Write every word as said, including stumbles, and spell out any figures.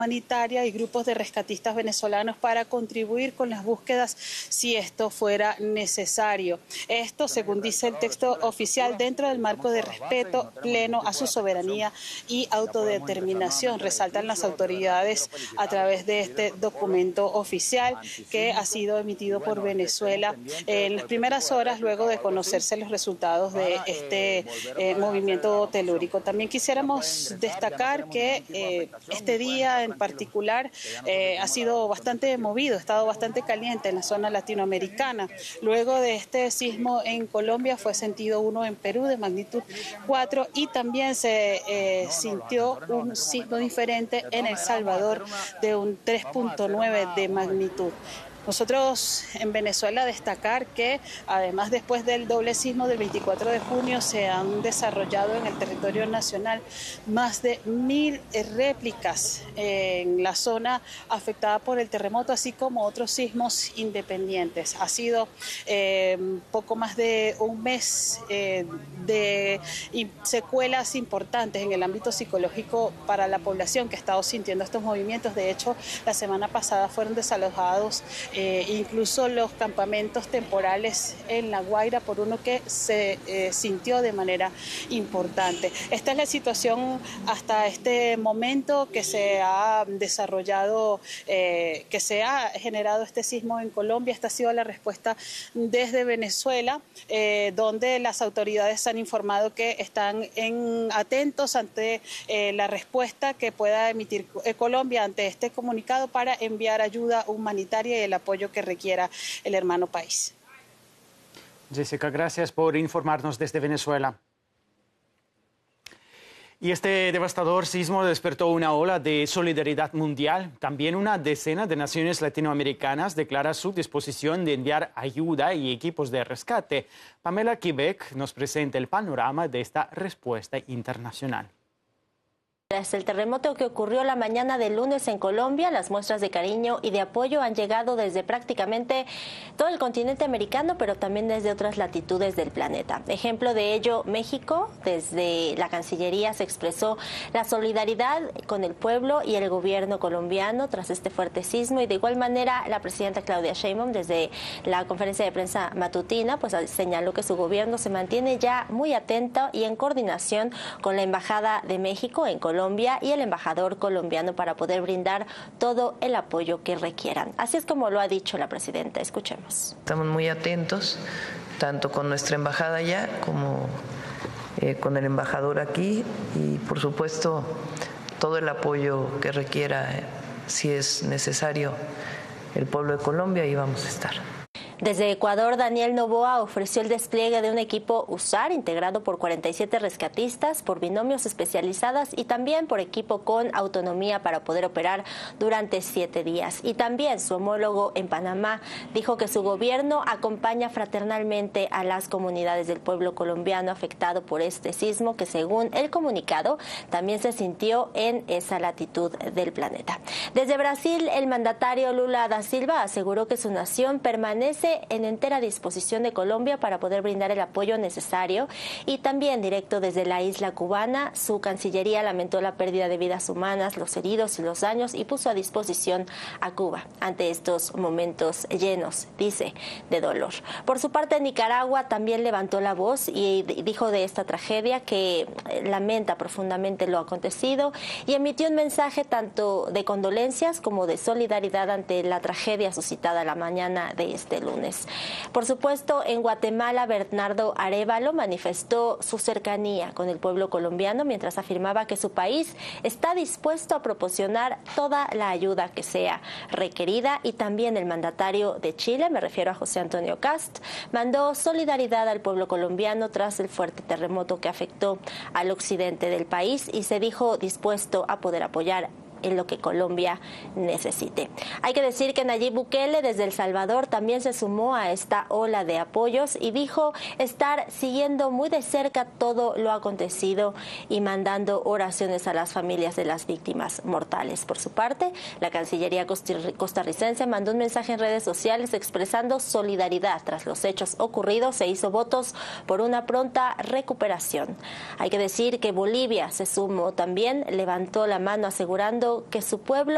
humanitaria y grupos de rescatistas venezolanos para contribuir con las búsquedas si esto fuera necesario. Esto, según dice el texto oficial, dentro del marco de respeto pleno a su soberanía y autodeterminación, resaltan las autoridades a través de este documento oficial que ha sido emitido por Venezuela en las primeras horas luego de conocerse los resultados de este eh, movimiento telúrico. También quisiéramos destacar que eh, este día en particular eh, ha sido bastante movido, ha estado bastante caliente en la zona latinoamericana. Luego de este sismo en Colombia fue sentido uno en Perú de magnitud cuatro y también se eh, sintió un sismo diferente en El Salvador de un tres punto nueve de magnitud. Nosotros en Venezuela destacar que además después del doble sismo del veinticuatro de junio se han desarrollado en el territorio nacional más de mil réplicas en la zona afectada por el terremoto, así como otros sismos independientes. Ha sido eh, poco más de un mes eh, de secuelas importantes en el ámbito psicológico para la población que ha estado sintiendo estos movimientos. De hecho, la semana pasada fueron desalojados Eh, incluso los campamentos temporales en La Guaira por uno que se eh, sintió de manera importante. Esta es la situación hasta este momento que se ha desarrollado, eh, que se ha generado este sismo en Colombia. Esta ha sido la respuesta desde Venezuela, eh, donde las autoridades han informado que están en, atentos ante eh, la respuesta que pueda emitir eh, Colombia ante este comunicado para enviar ayuda humanitaria y el apoyo que requiera el hermano país. Jessica, gracias por informarnos desde Venezuela. Y este devastador sismo despertó una ola de solidaridad mundial. También una decena de naciones latinoamericanas declara su disposición de enviar ayuda y equipos de rescate. Pamela Quebec nos presenta el panorama de esta respuesta internacional. Tras el terremoto que ocurrió la mañana del lunes en Colombia, las muestras de cariño y de apoyo han llegado desde prácticamente todo el continente americano, pero también desde otras latitudes del planeta. Ejemplo de ello, México, desde la Cancillería se expresó la solidaridad con el pueblo y el gobierno colombiano tras este fuerte sismo, y de igual manera la presidenta Claudia Sheinbaum, desde la conferencia de prensa matutina, pues señaló que su gobierno se mantiene ya muy atento y en coordinación con la Embajada de México en Colombia y el embajador colombiano para poder brindar todo el apoyo que requieran. Así es como lo ha dicho la presidenta. Escuchemos. Estamos muy atentos, tanto con nuestra embajada allá como eh, con el embajador aquí, y por supuesto todo el apoyo que requiera, eh, si es necesario, el pueblo de Colombia, ahí vamos a estar. Desde Ecuador, Daniel Noboa ofreció el despliegue de un equipo USAR integrado por cuarenta y siete rescatistas, por binomios especializadas y también por equipo con autonomía para poder operar durante siete días. Y también su homólogo en Panamá dijo que su gobierno acompaña fraternalmente a las comunidades del pueblo colombiano afectado por este sismo que, según el comunicado, también se sintió en esa latitud del planeta. Desde Brasil, el mandatario Lula da Silva aseguró que su nación permanece en entera disposición de Colombia para poder brindar el apoyo necesario, y también directo desde la isla cubana, su cancillería lamentó la pérdida de vidas humanas, los heridos y los daños, y puso a disposición a Cuba ante estos momentos llenos, dice, de dolor. Por su parte, Nicaragua también levantó la voz y dijo de esta tragedia que lamenta profundamente lo acontecido y emitió un mensaje tanto de condolencias como de solidaridad ante la tragedia suscitada la mañana de este lunes. Por supuesto, en Guatemala, Bernardo Arévalo manifestó su cercanía con el pueblo colombiano mientras afirmaba que su país está dispuesto a proporcionar toda la ayuda que sea requerida, y también el mandatario de Chile, me refiero a José Antonio Kast, mandó solidaridad al pueblo colombiano tras el fuerte terremoto que afectó al occidente del país y se dijo dispuesto a poder apoyar en lo que Colombia necesite. Hay que decir que Nayib Bukele desde El Salvador también se sumó a esta ola de apoyos y dijo estar siguiendo muy de cerca todo lo acontecido y mandando oraciones a las familias de las víctimas mortales. Por su parte, la Cancillería costarricense mandó un mensaje en redes sociales expresando solidaridad tras los hechos ocurridos e hizo votos por una pronta recuperación. Hay que decir que Bolivia se sumó también, levantó la mano asegurando que su pueblo